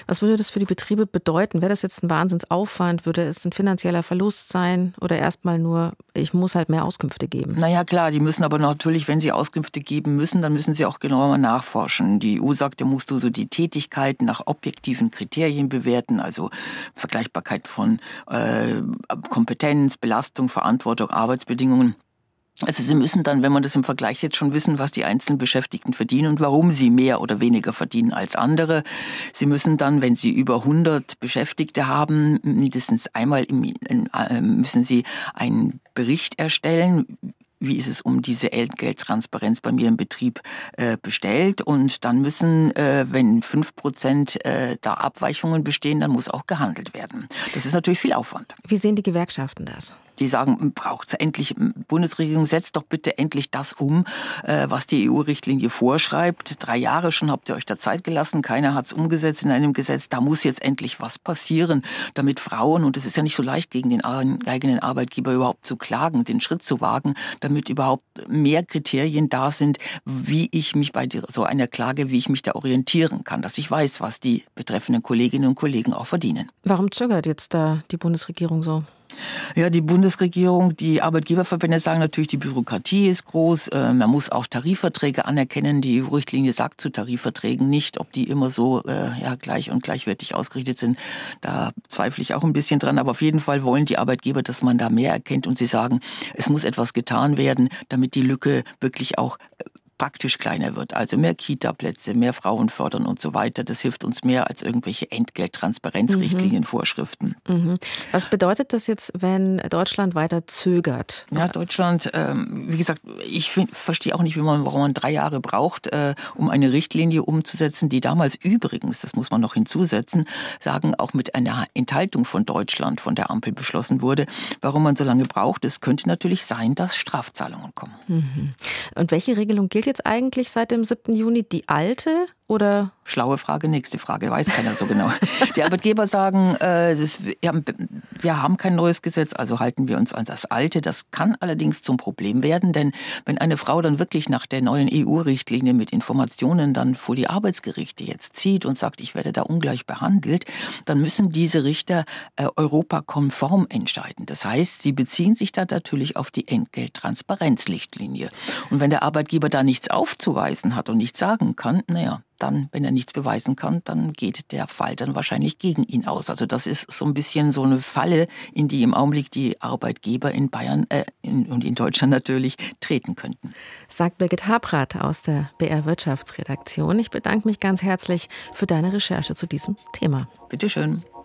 Was würde das für die Betriebe bedeuten? Wäre das jetzt ein Wahnsinnsaufwand? Würde es ein finanzieller Verlust sein? Oder erstmal nur, ich muss halt mehr Auskünfte geben? Naja, klar, die müssen aber natürlich, wenn sie Auskünfte geben müssen, dann müssen sie auch genauer nachforschen. Die EU sagt, da musst du so die Tätigkeiten nach objektiven Kriterien bewerten, also Vergleichbarkeit von Kompetenz, Belastung, Verantwortung, Arbeitsbedingungen. Also Sie müssen dann, wenn man das im Vergleich jetzt schon wissen, was die einzelnen Beschäftigten verdienen und warum sie mehr oder weniger verdienen als andere. Sie müssen dann, wenn Sie über 100 Beschäftigte haben, mindestens einmal müssen Sie einen Bericht erstellen. Wie ist es um diese Entgelttransparenz bei mir im Betrieb bestellt? Und dann müssen, wenn 5% da Abweichungen bestehen, dann muss auch gehandelt werden. Das ist natürlich viel Aufwand. Wie sehen die Gewerkschaften das? Die sagen, braucht's endlich, Bundesregierung, setzt doch bitte endlich das um, was die EU-Richtlinie vorschreibt. 3 Jahre schon habt ihr euch da Zeit gelassen, keiner hat's umgesetzt in einem Gesetz. Da muss jetzt endlich was passieren, damit Frauen, und es ist ja nicht so leicht, gegen den eigenen Arbeitgeber überhaupt zu klagen, den Schritt zu wagen, damit überhaupt mehr Kriterien da sind, wie ich mich bei so einer Klage, wie ich mich da orientieren kann, dass ich weiß, was die betreffenden Kolleginnen und Kollegen auch verdienen. Warum zögert jetzt da die Bundesregierung so? Ja, die Bundesregierung, die Arbeitgeberverbände sagen natürlich, die Bürokratie ist groß. Man muss auch Tarifverträge anerkennen. Die EU-Richtlinie sagt zu Tarifverträgen nicht, ob die immer so gleich und gleichwertig ausgerichtet sind. Da zweifle ich auch ein bisschen dran. Aber auf jeden Fall wollen die Arbeitgeber, dass man da mehr erkennt. Und sie sagen, es muss etwas getan werden, damit die Lücke wirklich auch praktisch kleiner wird. Also mehr Kita-Plätze, mehr Frauen fördern und so weiter. Das hilft uns mehr als irgendwelche Entgelttransparenzrichtlinien, Vorschriften. Was bedeutet das jetzt, wenn Deutschland weiter zögert? Ja, Deutschland, wie gesagt, ich verstehe auch nicht, warum man 3 Jahre braucht, um eine Richtlinie umzusetzen, die damals übrigens, das muss man noch hinzusetzen, sagen, auch mit einer Enthaltung von Deutschland von der Ampel beschlossen wurde. Warum man so lange braucht, es könnte natürlich sein, dass Strafzahlungen kommen. Und welche Regelung gilt jetzt eigentlich seit dem 7. Juni? Die alte oder? Schlaue Frage, nächste Frage, weiß keiner so genau. Die Arbeitgeber sagen, wir haben kein neues Gesetz, also halten wir uns an das alte. Das kann allerdings zum Problem werden, denn wenn eine Frau dann wirklich nach der neuen EU-Richtlinie mit Informationen dann vor die Arbeitsgerichte jetzt zieht und sagt, ich werde da ungleich behandelt, dann müssen diese Richter europakonform entscheiden. Das heißt, sie beziehen sich da natürlich auf die Entgelttransparenzrichtlinie. Und wenn der Arbeitgeber da nichts aufzuweisen hat und nichts sagen kann, dann, wenn er nichts beweisen kann, dann geht der Fall dann wahrscheinlich gegen ihn aus. Also das ist so ein bisschen so eine Falle, in die im Augenblick die Arbeitgeber in Bayern und in Deutschland natürlich treten könnten. Sagt Birgit Habrath aus der BR Wirtschaftsredaktion. Ich bedanke mich ganz herzlich für deine Recherche zu diesem Thema. Bitte schön.